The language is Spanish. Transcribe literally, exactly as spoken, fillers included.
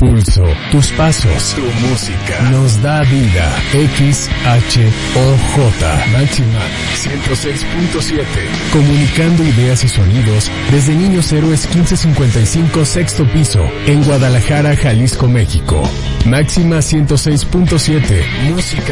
pulso, tus pasos, tu música, nos da vida. X H O J, Máxima ciento seis punto siete. Comunicando ideas y sonidos desde Niños Héroes quince cincuenta y cinco, sexto piso, en Guadalajara, Jalisco, México. Máxima ciento seis punto siete, música